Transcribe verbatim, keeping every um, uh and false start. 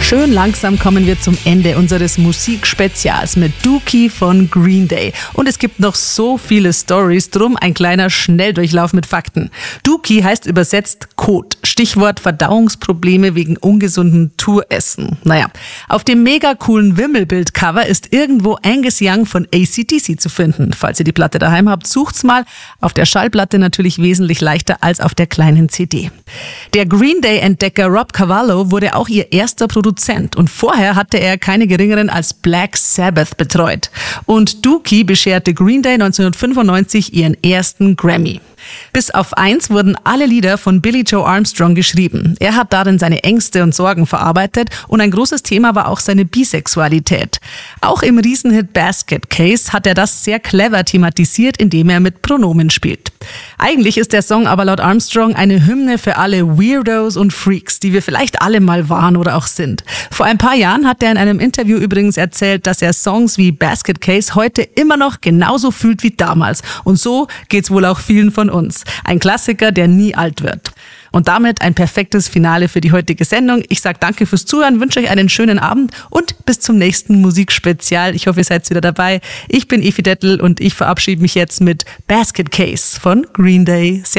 Schön langsam kommen wir zum Ende unseres Musikspezials mit Dookie von Green Day. Und es gibt noch so viele Stories, drum ein kleiner Schnelldurchlauf mit Fakten. Dookie heißt übersetzt Kot. Stichwort Verdauungsprobleme wegen ungesunden Touressen. Naja, auf dem mega coolen Wimmelbild-Cover ist irgendwo Angus Young von A C D C zu finden. Falls ihr die Platte daheim habt, sucht's mal. Auf der Schallplatte natürlich wesentlich leichter als auf der kleinen C D. Der Green Day-Entdecker Rob Cavallo wurde auch ihr erster Produzent und vorher hatte er keine geringeren als Black Sabbath betreut. Und Dookie bescherte Green Day neunzehnhundertfünfundneunzig ihren ersten Grammy. Bis auf eins wurden alle Lieder von Billie Joe Armstrong geschrieben. Er hat darin seine Ängste und Sorgen verarbeitet und ein großes Thema war auch seine Bisexualität. Auch im Riesenhit Basket Case hat er das sehr clever thematisiert, indem er mit Pronomen spielt. Eigentlich ist der Song aber laut Armstrong eine Hymne für alle Weirdos und Freaks, die wir vielleicht alle mal waren oder auch sind. Vor ein paar Jahren hat er in einem Interview übrigens erzählt, dass er Songs wie Basket Case heute immer noch genauso fühlt wie damals. Und so geht's wohl auch vielen von uns. Ein Klassiker, der nie alt wird. Und damit ein perfektes Finale für die heutige Sendung. Ich sage danke fürs Zuhören, wünsche euch einen schönen Abend und bis zum nächsten Musikspezial. Ich hoffe, ihr seid wieder dabei. Ich bin Evi Dettel und ich verabschiede mich jetzt mit Basket Case von Green Day. Sehr